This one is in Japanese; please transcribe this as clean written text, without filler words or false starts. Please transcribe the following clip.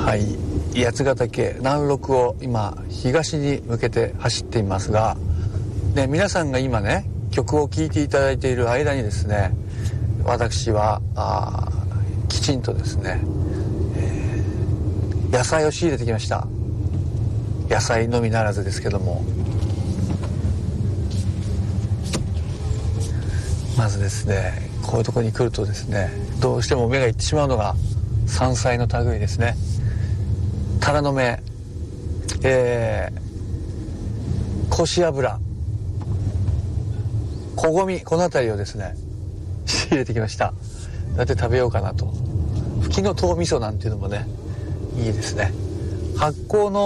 はい、八ヶ岳南麓を今東に向けて走っていますが、ね、皆さんが今ね曲を聴いていただいている間にですね、私はきちんとですね、野菜を仕入れてきました。野菜のみならずですけども、まずですね、こういうところに来るとですね、どうしても目がいってしまうのが山菜の類ですね。タラの芽、こし油、こごみ、この辺りをですね仕入れてきました。だって食べようかなと。ふきのとう味噌なんていうのもねいいですね。発酵の